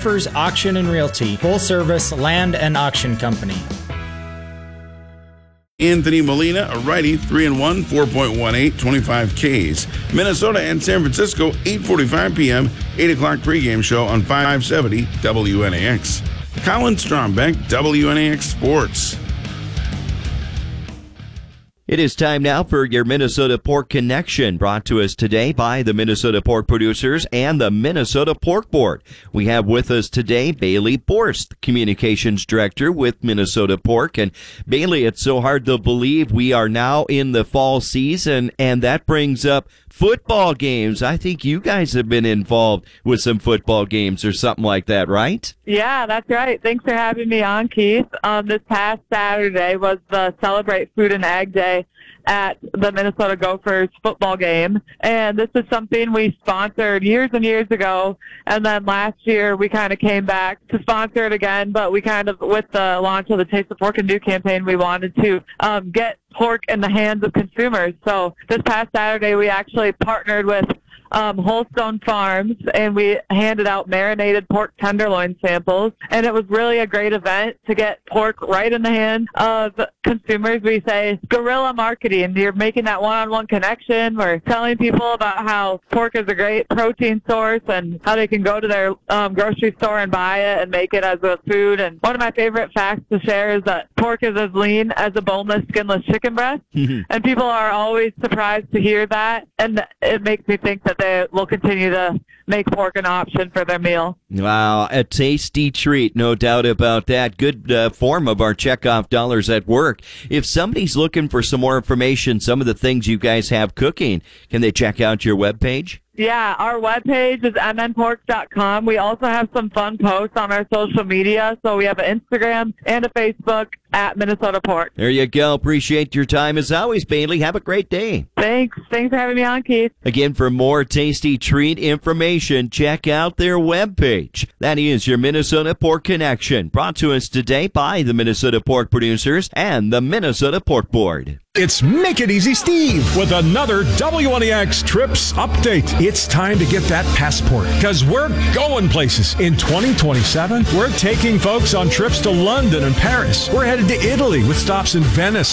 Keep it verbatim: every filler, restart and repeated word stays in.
Gophers Auction and Realty, full-service land and auction company. Anthony Molina, a righty, three and one, four point one eight, twenty-five Ks. Minnesota and San Francisco, eight forty-five p.m., eight o'clock pregame show on five seventy W N A X. Colin Strombeck, W N A X Sports. It is time now for your Minnesota Pork Connection, brought to us today by the Minnesota Pork Producers and the Minnesota Pork Board. We have with us today Bailey Borst, Communications Director with Minnesota Pork. And Bailey, it's so hard to believe we are now in the fall season, and that brings up football games. I think you guys have been involved with some football games or something like that, right? Yeah, that's right. Thanks for having me on, Keith. Um, this past Saturday was the Celebrate Food and Ag Day at the Minnesota Gophers football game. And this is something we sponsored years and years ago. And then last year we kind of came back to sponsor it again, but we kind of, with the launch of the Taste of Pork and Do campaign, we wanted to um, get pork in the hands of consumers. So this past Saturday we actually partnered with Um, Holstone Farms, and we handed out marinated pork tenderloin samples, and it was really a great event to get pork right in the hands of consumers. We say guerrilla marketing. You're making that one-on-one connection. We're telling people about how pork is a great protein source and how they can go to their um, grocery store and buy it and make it as a food. And one of my favorite facts to share is that pork is as lean as a boneless, skinless chicken breast, and people are always surprised to hear that, and it makes me think that they will continue to make pork an option for their meal. Wow, a tasty treat, no doubt about that. Good uh, form of our checkoff dollars at work. If somebody's looking for some more information, some of the things you guys have cooking, can they check out your webpage? Yeah, our webpage is m n pork dot com. We also have some fun posts on our social media. So we have an Instagram and a Facebook at Minnesota Pork. There you go. Appreciate your time as always, Bailey. Have a great day. Thanks. Thanks for having me on, Keith. Again, for more tasty treat information, check out their webpage. That is your Minnesota Pork Connection, brought to us today by the Minnesota Pork Producers and the Minnesota Pork Board. It's Make It Easy Steve with another W N A X Trips update. It's time to get that passport because we're going places. In twenty twenty-seven, we're taking folks on trips to London and Paris. We're headed to Italy with stops in Venice